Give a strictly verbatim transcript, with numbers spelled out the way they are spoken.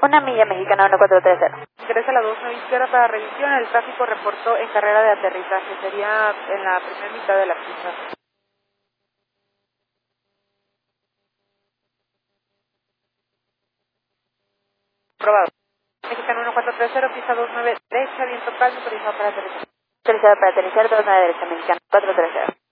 Una milla mexicana uno cuatro tres cero. Ingresa a la dos nueve izquierda para revisión. El tráfico reportó en carrera de aterrizaje. Sería en la primera mitad de la pista. Probado. Mexicano uno cuatro tres cero, pista dos nueve derecha, viento calmo, autorizado para aterrizar. Autorizado para aterrizar dos nueve derecha mexicana cuatro tres cero.